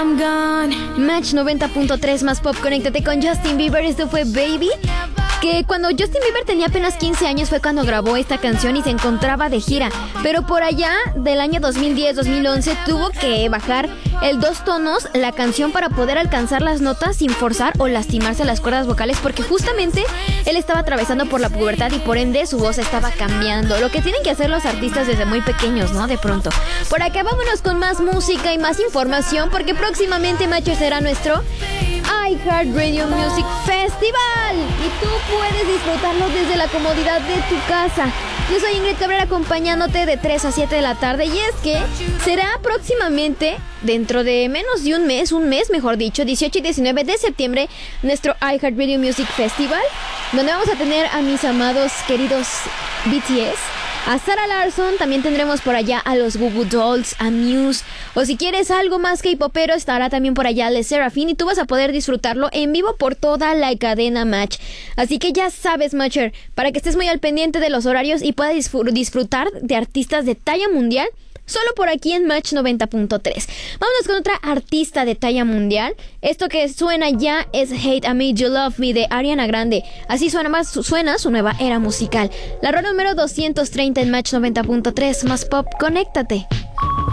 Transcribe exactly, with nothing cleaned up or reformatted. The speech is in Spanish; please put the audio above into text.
Match noventa punto tres más pop, conéctate con Justin Bieber. Esto fue Baby, que cuando Justin Bieber tenía apenas quince años fue cuando grabó esta canción y se encontraba de gira, pero por allá del año dos mil diez dos mil once tuvo que bajar el dos tonos la canción para poder alcanzar las notas sin forzar o lastimarse las cuerdas vocales, porque justamente él estaba atravesando por la pubertad y por ende su voz estaba cambiando, lo que tienen que hacer los artistas desde muy pequeños, ¿no? De pronto. Por acá vámonos con más música y más información, porque próximamente, macho, será nuestro iHeartRadio Music Festival y tú puedes disfrutarlo desde la comodidad de tu casa. Yo soy Ingrid Cabrera, acompañándote de tres a siete de la tarde, y es que será próximamente, dentro de menos de un mes, un mes mejor dicho, dieciocho y diecinueve de septiembre, nuestro iHeartRadio Music Festival, donde vamos a tener a mis amados queridos B T S, a Sarah Larsson, también tendremos por allá a los Goo Goo Dolls, a Muse, o si quieres algo más K-popero, estará también por allá Le Sserafim, y tú vas a poder disfrutarlo en vivo por toda la cadena Match. Así que ya sabes, Matcher, para que estés muy al pendiente de los horarios y puedas disfrutar de artistas de talla mundial, solo por aquí en Match noventa punto tres. Vámonos con otra artista de talla mundial. Esto que suena ya es Hate I Made You Love Me de Ariana Grande. Así suena, más, suena su nueva era musical. La rola número doscientos treinta en Match noventa punto tres. Más pop, conéctate.